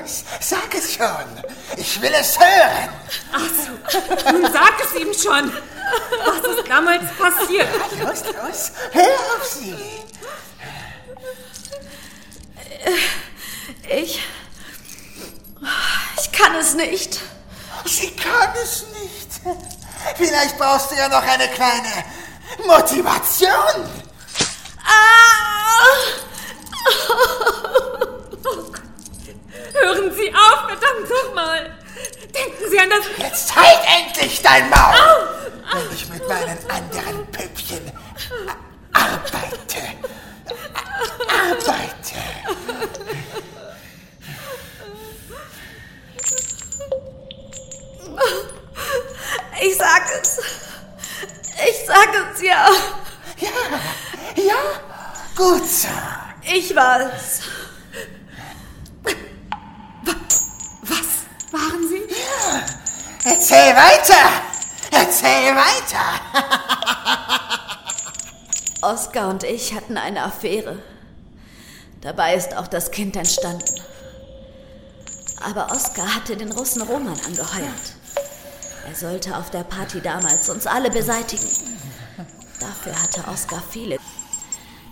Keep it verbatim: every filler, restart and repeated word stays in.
los, sag es schon. Ich will es hören. Ach so, nun sag es ihm schon. Was ist damals passiert? Ja, los, los, hör auf sie. Ich... Ich kann es nicht. Sie kann es nicht. Vielleicht brauchst du ja noch eine kleine Motivation. Ah! Oh Gott. Hören Sie auf, verdammt nochmal. Denken Sie an das... Jetzt halt endlich dein Maul, Au! wenn ich mit meinen anderen Püppchen arbeite. Arbeite. Ich sag es. Ich sag es ja. Ja, ja, gut so. Ich war's. Was waren Sie? Ja, erzähl weiter. Erzähl weiter. Oskar und ich hatten eine Affäre. Dabei ist auch das Kind entstanden. Aber Oskar hatte den Russen Roman angeheuert. Er sollte auf der Party damals uns alle beseitigen. Dafür hatte Oskar viele